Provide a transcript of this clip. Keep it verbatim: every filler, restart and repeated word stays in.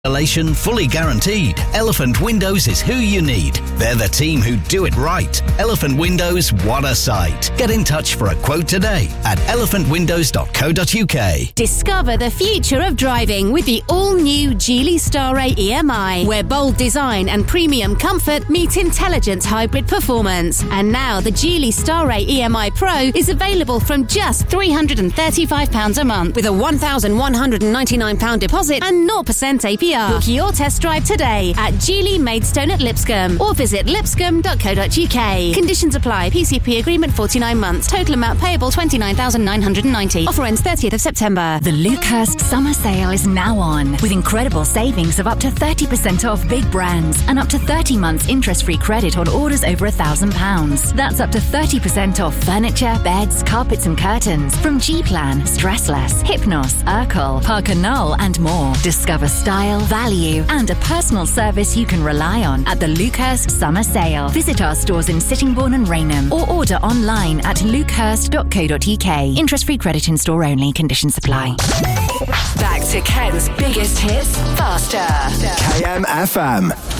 Installation fully guaranteed. Elephant Windows is who you need. They're the team who do it right. Elephant Windows, what a sight. Get in touch for a quote today at elephant windows dot co dot uk. Discover the future of driving with the all-new Geely Starray E M I, where bold design and premium comfort meet intelligent hybrid performance. And now the Geely Starray E M I Pro is available from just three hundred thirty-five pounds a month with a one thousand one hundred ninety-nine pounds deposit and zero percent A P R. Book your test drive today at Geely Maidstone at Lipscomb or visit lipscomb dot co dot uk. Conditions apply. P C P agreement forty-nine months. Total amount payable twenty-nine thousand nine hundred ninety. Offer ends thirtieth of September. The Lucehurst summer sale is now on with incredible savings of up to thirty percent off big brands and up to thirty months interest-free credit on orders over one thousand pounds. That's up to thirty percent off furniture, beds, carpets and curtains from G-Plan, Stressless, Hypnos, Urkel, Parker Knoll and more. Discover style, value and a personal service you can rely on at the Lucehurst Summer Sale. Visit our stores in Sittingbourne and Rainham or order online at lucehurst dot co dot uk. Interest-free credit in store only. Conditions apply. Back to Ken's biggest hits faster. K M F M.